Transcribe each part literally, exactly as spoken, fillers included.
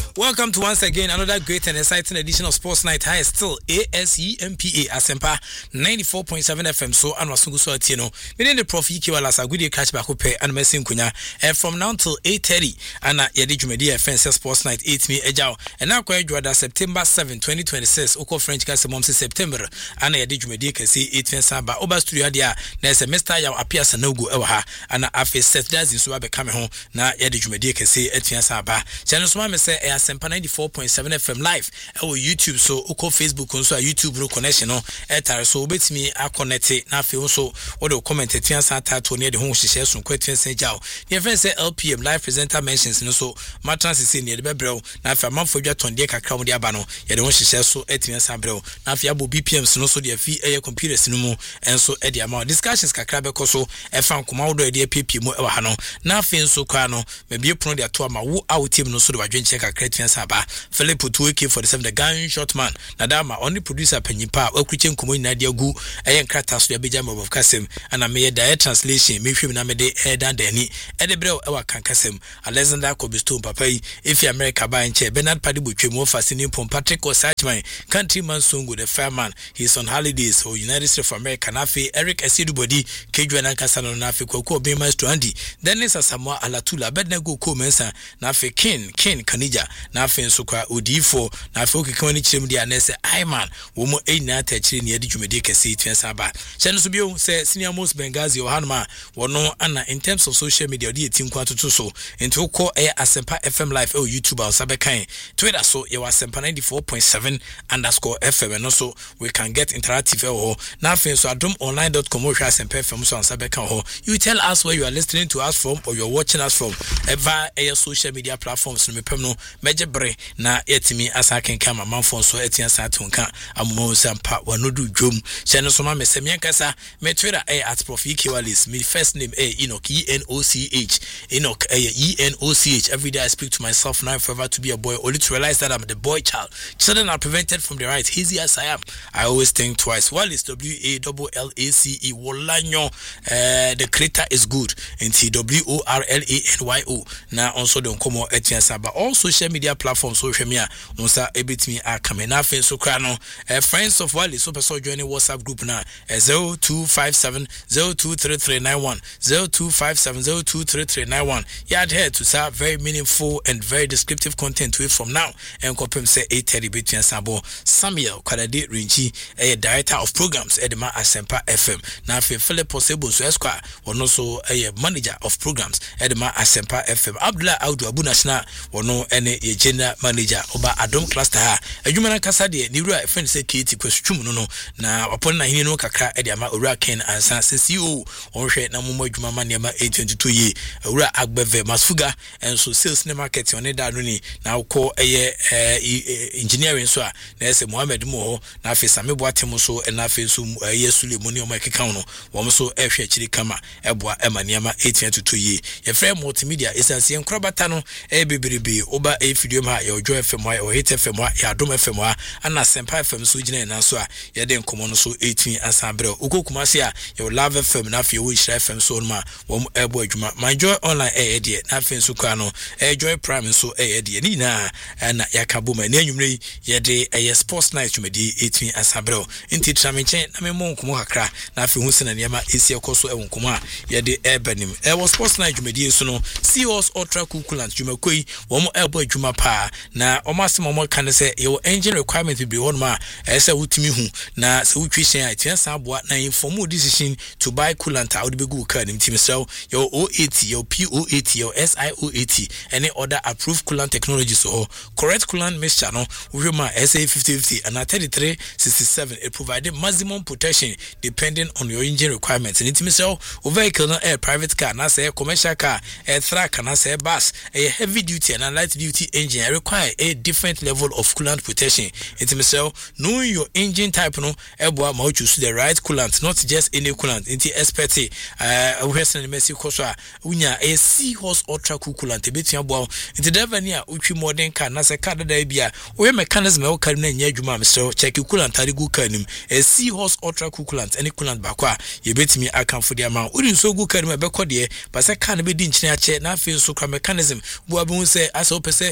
Welcome to once again another great and exciting edition of Sports Night. Hi, still A S E M P A Asempa ninety-four point seven F M. So, and was so at you know, within the Prof E Q Alasa, good year catch back up and Messim Kunya. And from now till eight thirty, and at Yadi Jumedia Fence Sports Night eight me Ejao. And now, quite Juada September seventh, twenty twenty-six, Oko French Casamom September, and Yadi Jumedia can see eight Fence Samba, Oba Studio Dia, there's a Mister Yaw appears and no go ever, and I face set does in Suabe coming home. Now, Yadi Jumedia can see eight Fence Samba. Channel Swam say, Asempa ninety-four point seven F M live our YouTube so uko Facebook so YouTube no connection no etare so betimi a connect na fe so what do comment etian sata to near the home share so kwetien sen jaw the friend say L P M live presenter mentions no so matran sisi near the bebrel na fe amfo dwa tonde kakra mo de aba no ye de home share so etian san brel na fe abo B P M no so de fi eye computers no mu enso e de ama discussions kakra be ko so e fan koma wo do de pp mu e wa ha no na fe so kwa no me bie pro de ato ama wo out team no so de wadwen check kakra etian saba Philip two K forty-seven the gunshot man nadama only producer penyipa okrichen komo ina dia gu eyen krata so ya beja mob of kasem ana me da translation me hwem na me de e dan dani e de brel e wa kan kasem Alexander Kobisto papa yi if America ba nche Bernard Padibu twemu fasini pom Patrick Osachman countryman songo the fireman he's on holidays so United States of America na fe Eric Esidubodi kejwa na kasa no na fe kwako be master Andy Dennis Asamoah Alatula bednego ko mensa na fe King King Kanija na fe so kwa odifo na fe okekani chirem dia na se ai man wo mo enya ta chire ne yadi dwumede kase twensa ba chene so bio se senior most Bengazi ohanma wono ana in terms of social media odi etinko atoto so enti ukọ e Asempa F M live o YouTube or sabekan Twitter so ye Asempa ninety-four point seven underscore F M and so we can get interactive ho na fe so adom online dot com or Asempa F M so sabekan ho you tell us where you are listening to us from or you're watching us from ever a social media platforms no mepem no meje bre na yetimi asaken kama manfon so etian satonka amumo sampa wanodu dwom chene so ma mesemian kasa me Twitter eh at Prof E K Wallace me first name eh Enoch E N O C H Enoch eh E N O C H every day I speak to myself now forever to be a boy only to realize that I'm the boy child children are prevented from the right easy as I am I always think twice Wallace W A L L A C E Wolanyo eh the creator is good and T W O R L A N Y O na also don't come etian saba all social media platforms social media unsa ebitimi akame na fe so kra no eh, friends of Wallace so person join WhatsApp group na eh, zero two five seven zero two three three nine one zero two five seven zero two three three nine one you adhere to serve very meaningful and very descriptive content with from now and kopem say eight thirty between Sabo Samuel Kwadade Rinchi a director of programs at the Asempa F M na fe Philip Osebo so esquire one also a manager of programs at the Asempa F M Abdullah Audu Abunashna wono ene ye general manager oba Adom cluster ha adwuma na kasa de ni wura friend say Katie kwestwum no no na opon na hini no kakra e de ama owura Ken ansa C E O onhwe na momo adwuma ma nema eight twenty-two ye owura Agbeve Masfuga enso sales ne market on da no ni na ukọ eye engineering so a na ese Mohammed mo ho na afi Samebo Atem so na afi so eye Sulemu ni o makeka no wo so ehwe akiri kama eboa ema nema eight twenty-two ye ye frame multimedia esanse enkrobata no e beberebe oba e video ma ye Ojo F M o Hit F M ya Adom F M ana Asempa F M so gina na so a ye de nkomo no so eighteen asambre ukokuma se a ye Love F M na afi wo Hira F M so ma wo ebo adwuma my joy online e de na afi so kwa no e joy prime so e de ni na na yakabo ma na anwumre ye de e sports night tumedi eighteen asambre nti tramenchen na me mo nkomo kakra na afi hu se na niam esi ekoso e nkomo a ye de e banim e was sports night tumedi so no Seahorse Ultra Cool Coolant jumakoi wo mo ebo adwuma pa na omasem omo kan say your engine requirement be one ma ese wutimi hu na se wutwi hyen a tiensa aboa na inform decision to buy coolant out be go car nim timi so your O eighty your P O eighty your S I O eighty any other approved coolant technology so correct coolant mixture no we ma S A fifty fifty and thirty-three sixty-seven it provided maximum protection depending on your engine requirements and timi so o vehicle no a private car na say commercial car a truck na say bus a heavy duty and a light duty engine require a different level of coolant protection. It myself know your engine type no eboa ma choose the right coolant not just any coolant into expert uh we have mercy koso unya a Seahorse Ultra Cool Coolant betia boa into driver near utwi modern car na se car da bia we mechanism e o car na nya adwuma myself check coolant ari go car nim a Seahorse Ultra Cool Coolant any coolant bakwa ye betimi account for the amount uri so go car nim be ko de ba se car na be di nchine ache na afi so kwa mechanism boa be hu se asa opese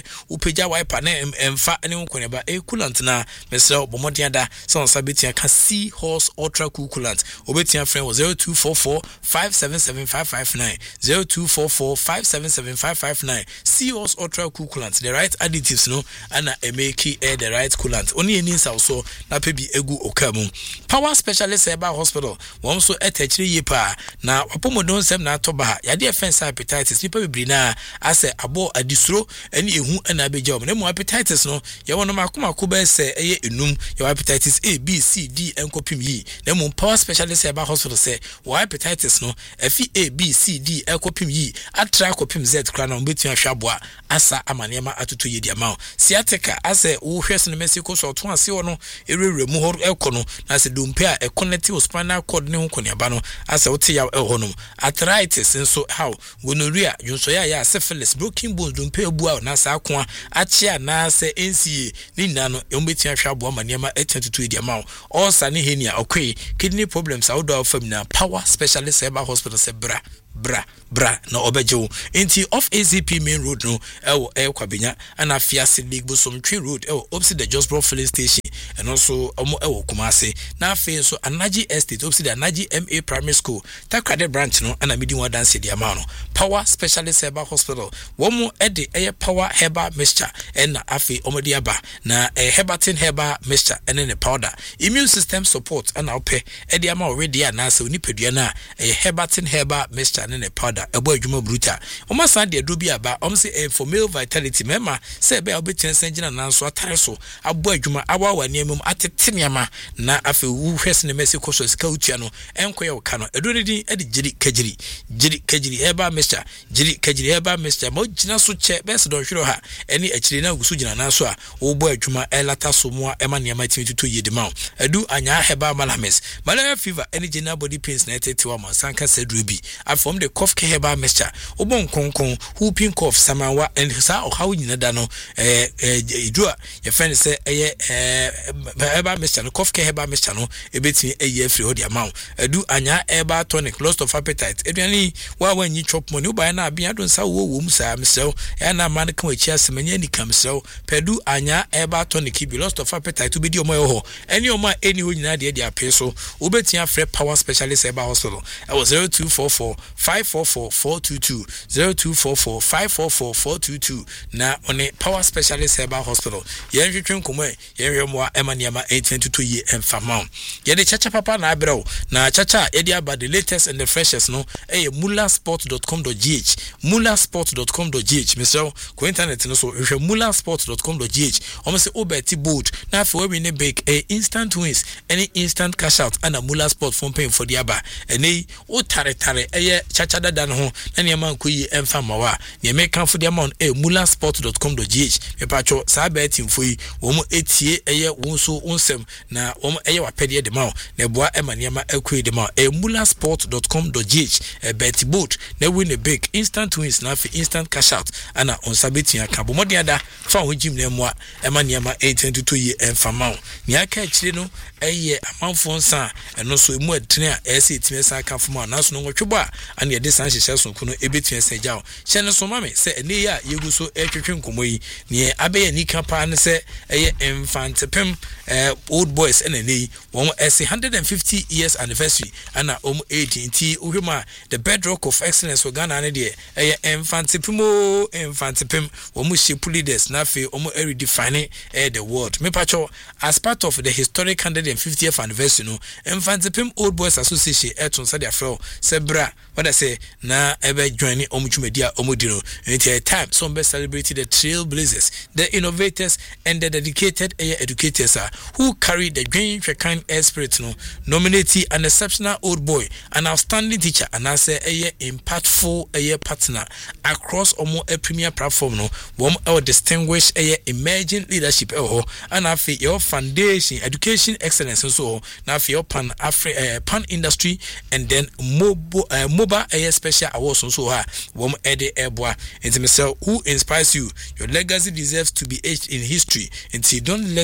upeja wiper na emfa ene nkoneba e coolant na mesra bomodian da so on sabetia ka Sea Horse Ultra Cool Coolant obetia friend zero two four four five seven seven five five nine zero two four four five seven seven five five nine. Sea Horse Ultra Cool Coolant, the right additives no ana emeki air the right coolant only eni also na pebi egu okamu. Power Specialist Herbal Hospital won so etechiri yepa na apomodon sem na atoba yade offense hepatitis nipa bibiri na ase abo adisuro eni ehu ana abeja na mu hepatitis no ye wono makoma ko be se eye enum ye hepatitis A B C D enkopim yi na mu Power Specialist Herbal Hospital se wo hepatitis no efi A B C D enkopim yi atra kopim Z kra na mbetu ahwaboa asa amanema atutu yedi ama sciatica ase wo hwese no mesiko so to ase wo no erewre mu ho ekono na se dompe a ekoneti spinal cord ne ho koniaba no ase wote ya ehonum arthritis nso how gonorrhea yonso ya ya syphilis broken bones dompe abu na sa akoa achia na se N C A ni na no embetu ahwaboa amanema etutu yedi ama ulcer ne henia okwe kidney problems awdo afam na Power Specialist Herbal Hospital se bra bra bra na obejo enti off A Z P main road no ewo e kwabenya ana fiase league bosom tree road ewo opposite the Josbro filling station and also omo ewo Kumase na afi so Anaji Estate opposite the Anaji M A Primary School Takrade branch no ana midi one dance di amano Power Specialist Herbal Hospital womo e de eye Power Herbal Mixture and afi omo di aba na e Herbatin Herbal Mixture and ne powder immune system support ana ope e di ama already na se onipedua na e Herbatin Herbal Mixture ne powder ebo adwuma bruta oma san de adobi aba om se e for male vitality mema se be obetia sanjina nanso atare so abo adwuma awa wani amum ateteniama na afi wu hwese ne mesiko so sika utua no enkoye woka no edoredi edi jiri kajiri jiri kajiri eba mixture jiri kajiri eba mixture mo gina so che bes don hwiro ha eni akire na gusu gina nanso a wo bo adwuma elata so mo ema ne ma timitutu yedima edu anya heba malames malaria fever eni gina body pains na etetewa mo sanka sedrubi afom the cough herbal mixture obon konkon whooping cough samawa and sa o how nyina da no eh eh idua your friend say eh eh herbal mixture no cough herbal mixture no ebetimi eye free odi amount edu anya herbal tonic loss of appetite eduani wa wa nyi chop money oba na abia don sa wo wo musa mesel ya na man kan wachi asemanya ni kamsel pedu anya herbal tonic bi loss of appetite obedi omo ho eni omo eni ho nyina de de apeso obetia free Power Specialist Herbal Hospital I was zero two four four five four four four two two zero two four four five four four four two two na one Power Specialist Herbal Hospital yen hwetwen komo yen hwemwa emaniama eight twenty-two ye emfama ye de chacha papa na abrao na chacha e dia ba the latest and the freshest no eh mulasport dot com dot g h mulasport dot com dot g h meso ko internet no so hwe mulasport dot com dot g h omo se obeti board na for we ne bake eh instant wins any instant cash out and a mulasport phone pay for the aba ene o tare tare eh chacha dada no ho na ne ma ko yi emfa mawa ne me kan for the amount eh mulasport dot com dot g h me pacho sa bet info yi wo mo etie eh wo so onsem na wo mo eh wapede de ma na boa ema ne ma akui de ma eh mulasport dot com dot g h eh bet boot na win a big instant wins na for instant cash out ana on sabeti aka bo modin ada fa ho jim na mo ema ne ma eight twenty-two ye emfa ma ne aka akire no eh amanfo nsa eno so emu atene a eh se etime sa aka fo ma na so no nwotwebo a ana ye de san hyehyɛ so kuno ebetue se jaw hye ne so mame se ene ya yegu so etwetwe nkomo yi ne abeya nika pa ne se eye infant pem eh old boys ene ne won ese one hundred fifty years anniversary ana om eighteen ti uhwema the bedrock of excellence for Ghana ne de eye infant pemo infant pem won shape leaders na fe om redefine eh the world me pacho as part of the historic one hundred fiftieth anniversary no infant pem old boys association eton sa dia fro se bra what I say na ebe join omutwumedia omudino until time some be celebrate the trailblazers the innovators and the dedicated educators uh, who carry the green kind spirit no nominate an exceptional old boy an outstanding teacher and as a impactful a partner across omo a premier platform no wom our distinguished a emerging leadership eh and afi your foundation education excellence so na afi your pan afri uh, pan industry and then mobile uh, mobile a special awards so ha wom ede eboa into myself who inspires you your legacy deserves to be etched in history until don't let a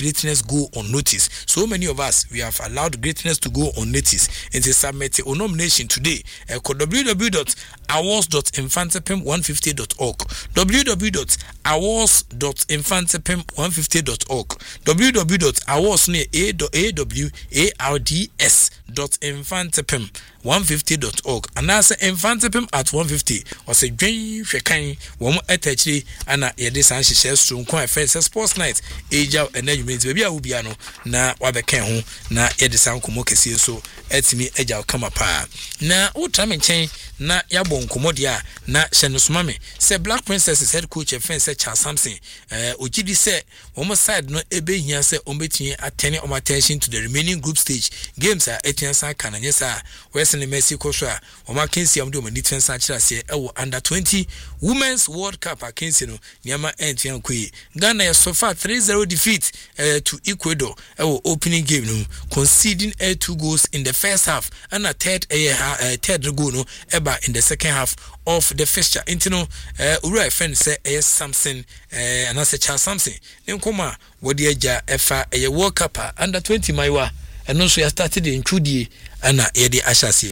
greatness go unnoticed. So many of us, we have allowed greatness to go unnoticed. It is submit a nomination today. Uh, w w w dot awards dot infantepim one fifty dot org w w w dot awards dot infantepim one fifty dot org w w w dot awards near a w a r d s dot infantepim one fifty dot org and that's infantepim at one fifty or say dwen hwekan wo etachiri ana ye de san hyehyɛ so nko afense sports night eja enanyumenti baby a wo bia no na wabɛkan ho na ye de san komo kese so etimi eja kama pa na wo trame nchen na yabɔ nkomo de a na hyenosoma me say Black Princesses head coach afense Charles Samson eh ogidi say wo mo side no ebe hia say ombetumi atene om attention to the remaining group stage games a etiansa kana nyesa Western Messi Kosha Oma Kensi amdo mani twensa chirase ewo under twenty Women's World Cup akensi no niama entian kwe Ghana ya so far three zero defeat uh, to Ecuador ewo opening game no conceding uh, two goals in the first half and a third uh, uh, third goal no eba in the second half of the fixture intino uh, ura friend say uh, Samson uh, and I say Charles Samson nkoma wodi eja efa uh, World Cup under twenty maiwa and also you started in Trudie and uh, Eddie Ashasi.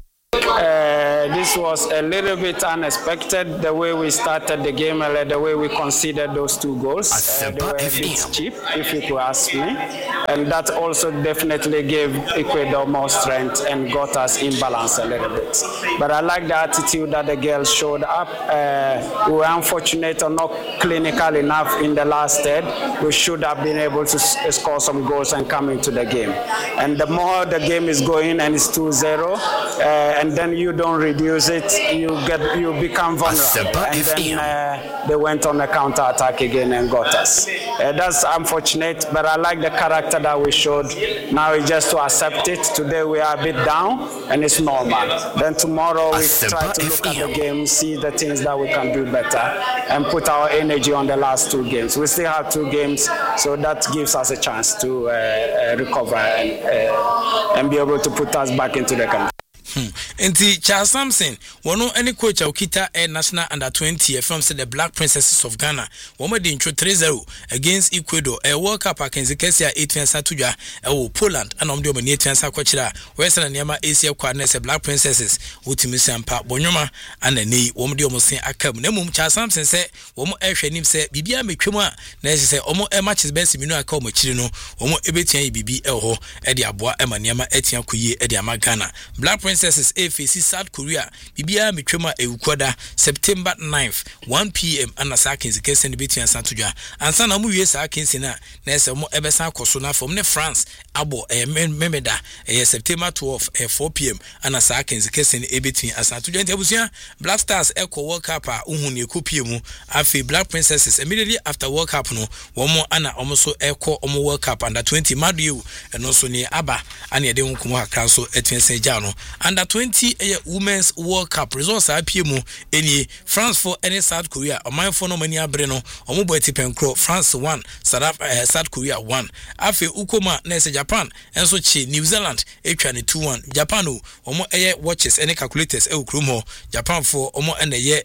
Uh, this was a little bit unexpected, the way we started the game, uh, the way we conceded those two goals. Uh, they were a bit cheap, if you could ask me. And that also definitely gave Ecuador more strength and got us in balance a little bit. But I like the attitude that the girls showed up. Uh, we were unfortunate or not clinical enough in the last third. We should have been able to s- score some goals and come into the game. And the more the game is going and it's two zero, uh, and then you don't reduce it, you get you become vulnerable. And then uh, they went on a counter attack again and got us. Uh, that's unfortunate, but I like the character that we showed. Now it's just to accept it. Today we are a bit down, and it's normal. Then tomorrow we try to look at the game, see the things that we can do better, and put our energy on the last two games. We still have two games, so that gives us a chance to uh, uh, recover and, uh, and be able to put us back into the country. Hmm. Enti Charles Samson, one any coach Okita a national under twenty from say the Black Princesses of Ghana. One de intro three zero against Ecuador. A World Cup against Kesia eight fensa tuja e Poland and omdo mani eight fensa kwachira. Western Niama Asia Quadness Black Princesses Utimisi ampa Bonyoma and the knee one de almost akam. Nemum Charles Samson say one ehwe nim say bibia metwema na say omo e matches best minu aka omo chiri no omo ebetian bibi e ho e de aboa e maniama etian koye e de ama Ghana. Black Princesses A F C South Korea bibia metwema ewukoda September ninth one p m ana sakenzi kese ne betian santudwa ansa na mu wie sakenzi na na ese mo ebesa akoso na from ne France abo eh, memeda eh, September twelfth eh, four p m ana sakenzi kese ne ebetian asantudwa ntiabusia Black Stars Eco World Cup a uhun ne kopie mu afi Black Princesses immediately after World Cup no womo ana omo so Eco omo World Cup under twenty madu eno so ne aba ana ye de nkomo akran so etwense ja no under twenty a Women's World Cup results are P M any France for any South Korea or my for no many abreno or mobile tipencro France one South uh, South Korea one afe ukoma nese Japan and so chi New Zealand e twenty two one Japan o omo eye watches any calculators e ukrumo Japan for omo ene ye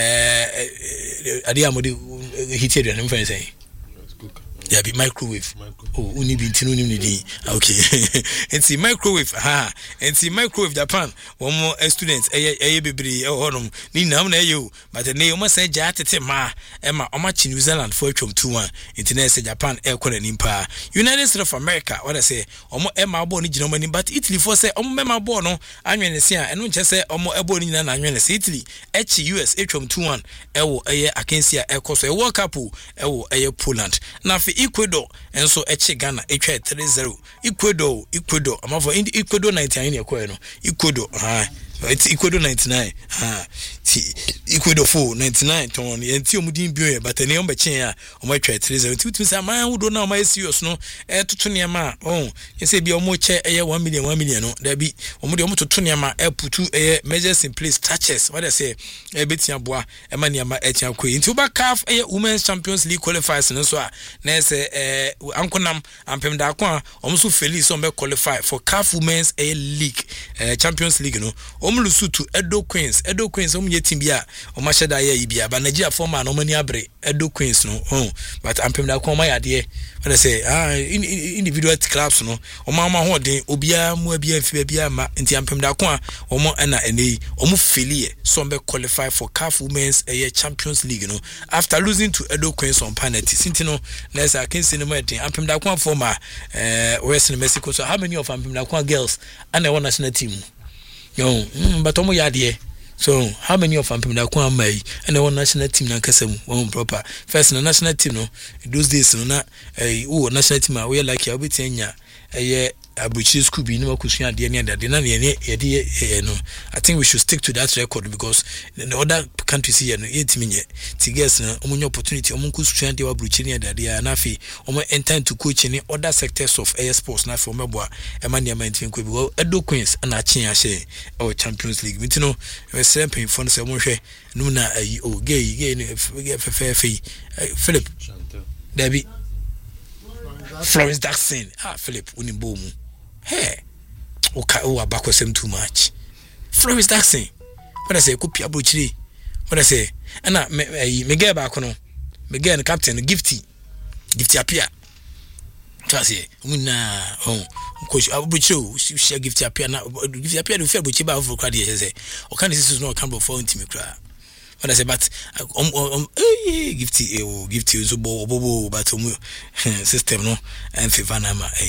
eh ade amode hitere no mfa say yeah, be microwave. microwave. Oh, uni be tinu ni di. Okay. And see microwave. Ha. And see microwave Japan. One more students. Eh eh bebre. Oh honum. Ni nam na you. But the name must say jatete ma. Emma Oma chi New Zealand for from two one. Internet say Japan air kwa nimpa. United States of America. What I say. Omo Emma bo ni Germany. But Italy for say omo Emma bo no. Anywene say. Enu nche say omo ebo ni na anywene say Italy. H U S H from two one. Ewo eh akensia air koso. E World Cup. Ewo eh Poland. Na fi Ecuador and so eche Ghana eche three zero Ecuador Ecuador I'm for Ecuador ninety-nine ekwa no Ecuador ah it's Ecuador ninety-nine ah Ecuador four ninety-nine ton enti omudin bio but ne ombe chen a omo twa three zero two two say man wo do na omo serious no e toto ne ma oh you say bi omo che eye one million one million no da bi omo de omo toto ne ma e putu eye measures in place touches what they say e betia boa e ma ne ma e tia koi nti oba C A F eye Women's Champions League qualifiers no so a na say eh ankonam ampem da ko a omo so Felix on be qualify for C A F Women's eye League eh Champions League no omlusu to Edo Queens Edo Queens om ye team bia o ma sheda ye bia ba Nigeria former no mani abre Edo Queens no oh but ampem da ko ma yade when I say ah individual clubs no o ma ma ho den obia mu abia mfi bia ma nti ampem da ko a o mo na ene o mu felie so be qualify for C A F Women's uh, Champions League no after losing to Edo Queens on penalty sinti no na say akin cinema den ampem da ko former uh, West Mexico. So how many of ampem da ko girls and the national team yo mm, but omo yade so how many of ampem da ko mai and the national team na kasam one proper first na national team no those days no na eh uh, national team we like ya obetenya eh Abuchi school be no kusua de ne de na ne ye no I think we should stick to that record because in the other countries here no yetimi nye tigers na omunye opportunity omun kusua de Abuchi ne de de na fi omun enter to coach in other sectors of air sports na for meboa e ma ne ma ntin ko because Edo Queens na chen ahye our Champions League mi tino we sempen for no se mo hwe no na ayi o gay gay fe fe Philip Debbie Florence Daxon ah Philip unimbomu hey okay o abakosem too much Florence Daxon what I say ko pia brochiri what I say na me me get back no me get captain Gifty Gifty apia trust una oh coach abrochiri share Gifty apia na Gifty apia do fe brochiri ba for kwade say o kan this is no can be for ntimi kra what I say but um um eh Gifty eh Gifty so bo bo but um system no en favor na ma